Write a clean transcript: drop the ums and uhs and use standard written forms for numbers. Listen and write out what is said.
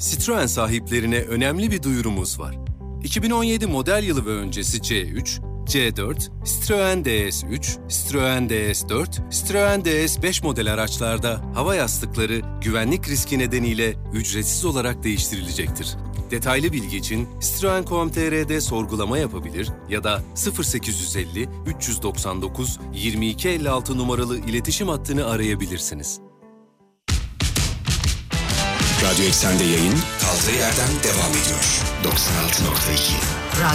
Citroen sahiplerine önemli bir duyurumuz var. 2017 model yılı ve öncesi C3, C4, Citroen DS3, Citroen DS4, Citroen DS5 model araçlarda hava yastıkları güvenlik riski nedeniyle ücretsiz olarak değiştirilecektir. Detaylı bilgi için Citroen.com.tr'de sorgulama yapabilir ya da 0850 399 2256 numaralı iletişim hattını arayabilirsiniz. Radyo Eksen'de yayın kaldığı yerden devam ediyor. 96.2